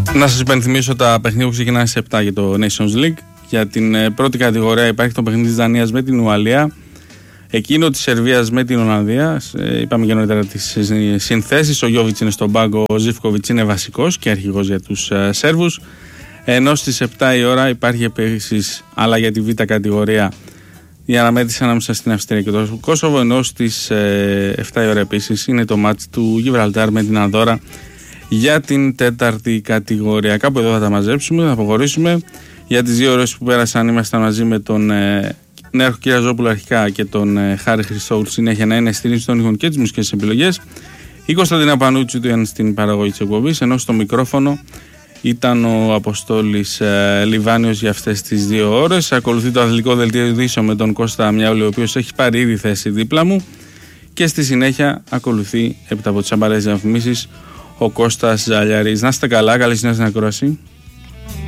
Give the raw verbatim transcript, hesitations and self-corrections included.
Να σας υπενθυμίσω τα παιχνίδια που ξεκινάνε σε επτά για το Nations League. Για την πρώτη κατηγορία υπάρχει το παιχνίδι της Δανίας με την Ουαλία, εκείνο της Σερβίας με την Ολλανδία. Είπαμε και νωρίτερα τις συνθέσεις. Ο Γιόβιτς είναι στον πάγκο, ο Ζίβκοβιτς είναι βασικός και αρχηγός για τους Σέρβους. Ενώ στις επτά η ώρα υπάρχει επίσης, αλλά για τη β' κατηγορία, η αναμέτρηση ανάμεσα στην Αυστρία και το Κόσοβο. Ενώ στις επτά η ώρα επίσης είναι το μάτς του Γιβραλτάρ με την Ανδόρα για την τέταρτη κατηγορία. Κάπου εδώ θα τα μαζέψουμε, θα αποχωρήσουμε. Για τις δύο ώρες που πέρασαν ήμασταν μαζί με τον ε, Νέαρχο Κυραζόπουλο αρχικά και τον ε, Χάρη Χριστόουλ συνέχεια να είναι στήριξη των ήχων και τις μουσικές επιλογές. Η Κωνσταντίνα Πανούτσου του ήταν στην παραγωγή της εκπομπής, ενώ στο μικρόφωνο ήταν ο Αποστόλης ε, Λιβάνιος για αυτές τις δύο ώρες. Ακολουθεί το αθλητικό δελτίο ειδήσεων με τον Κώστα Μιάουλη, ο οποίος έχει πάρει ήδη θέση δίπλα μου. Και στη συνέχεια ακολουθεί, έπειτα από τις αμπαρές διαφημίσεις, ο Κώστας Ζαλιαρής. Να είστε καλά, καλή συνέχεια στην ακρόαση.